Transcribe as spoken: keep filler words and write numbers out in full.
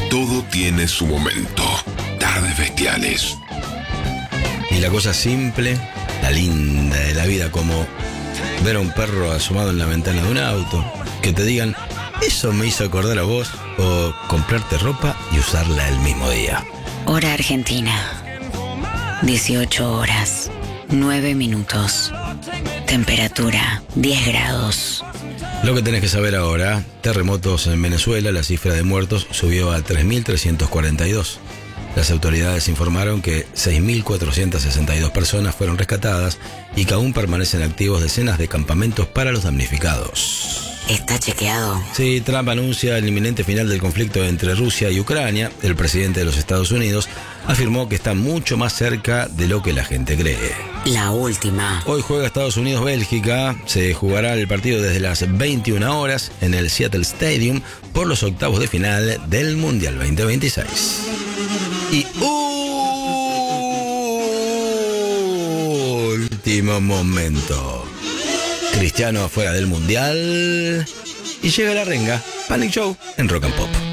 Todo tiene su momento. Tardes bestiales. Y la cosa simple, la linda de la vida, como ver a un perro asomado en la ventana de un auto, que te digan, eso me hizo acordar a vos, o comprarte ropa y usarla el mismo día. Hora Argentina. dieciocho horas, nueve minutos. Temperatura, diez grados. Lo que tenés que saber ahora, terremotos en Venezuela, la cifra de muertos subió a tres mil trescientos cuarenta y dos. Las autoridades informaron que seis mil cuatrocientas sesenta y dos personas fueron rescatadas y que aún permanecen activos decenas de campamentos para los damnificados. ¿Está chequeado? Sí, Trump anuncia el inminente final del conflicto entre Rusia y Ucrania. El presidente de los Estados Unidos afirmó que está mucho más cerca de lo que la gente cree. La última. Hoy juega Estados Unidos-Bélgica. Se jugará el partido desde las veintiuna horas en el Seattle Stadium por los octavos de final del Mundial veinte veintiséis. Y último momento. Cristiano afuera del Mundial y llega la renga. Panic Show en Rock and Pop.